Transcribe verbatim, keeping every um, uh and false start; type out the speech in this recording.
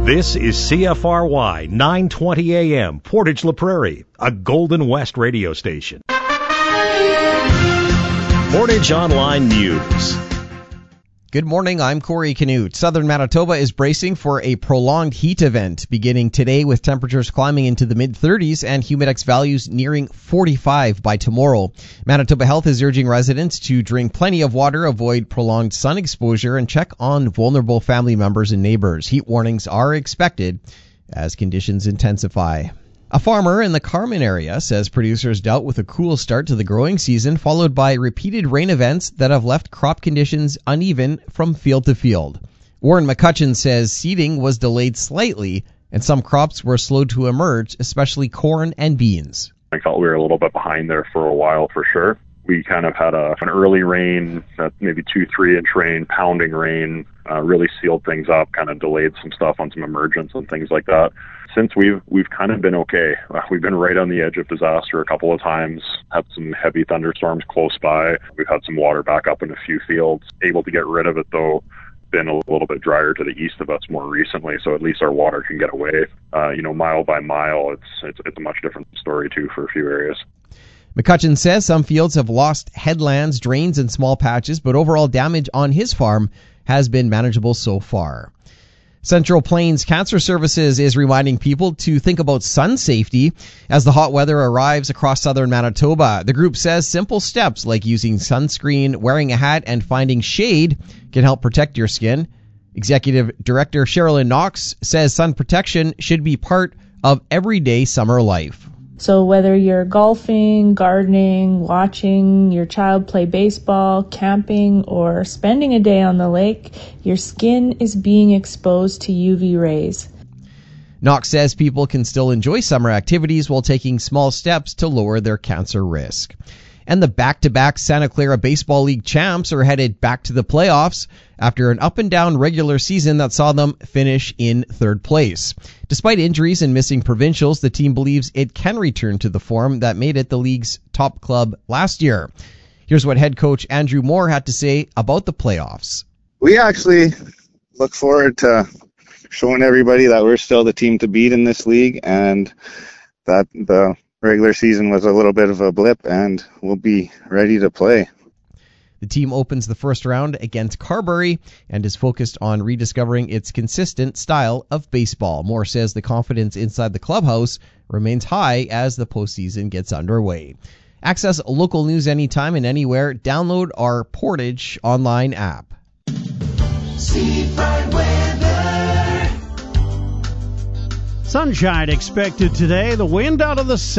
This is C F R Y nine twenty A M, Portage La Prairie, a Golden West radio station. Portage Online News. Good morning, I'm Corey Canute. Southern Manitoba is bracing for a prolonged heat event beginning today with temperatures climbing into the mid-thirties and humidex values nearing forty-five by tomorrow. Manitoba Health is urging residents to drink plenty of water, avoid prolonged sun exposure, and check on vulnerable family members and neighbors. Heat warnings are expected as conditions intensify. A farmer in the Carman area says producers dealt with a cool start to the growing season, followed by repeated rain events that have left crop conditions uneven from field to field. Warren McCutcheon says seeding was delayed slightly and some crops were slow to emerge, especially corn and beans. I felt we were a little bit behind there for a while for sure. We kind of had a, an early rain, uh, maybe two, three inch rain, pounding rain, uh, really sealed things up, kind of delayed some stuff on some emergence and things like that. Since we've we've kind of been okay. Uh, we've been right on the edge of disaster a couple of times, had some heavy thunderstorms close by. We've had some water back up in a few fields. Able to get rid of it, though, been a little bit drier to the east of us more recently, so at least our water can get away. Uh, you know, mile by mile, it's, it's, it's a much different story, too, for a few areas. McCutcheon says some fields have lost headlands, drains, and small patches, but overall damage on his farm has been manageable so far. Central Plains Cancer Services is reminding people to think about sun safety as the hot weather arrives across southern Manitoba. The group says simple steps like using sunscreen, wearing a hat, and finding shade can help protect your skin. Executive Director Sherilyn Knox says sun protection should be part of everyday summer life. So whether you're golfing, gardening, watching your child play baseball, camping, or spending a day on the lake, your skin is being exposed to U V rays. Knox says people can still enjoy summer activities while taking small steps to lower their cancer risk. And the back-to-back Santa Clara Baseball League champs are headed back to the playoffs after an up-and-down regular season that saw them finish in third place. Despite injuries and missing provincials, the team believes it can return to the form that made it the league's top club last year. Here's what head coach Andrew Moore had to say about the playoffs. We actually look forward to showing everybody that we're still the team to beat in this league and that the regular season was a little bit of a blip, and we'll be ready to play. The team opens the first round against Carberry and is focused on rediscovering its consistent style of baseball. Moore says the confidence inside the clubhouse remains high as the postseason gets underway. Access local news anytime and anywhere. Download our Portage online app. Seafront weather. Sunshine expected today. The wind out of the south.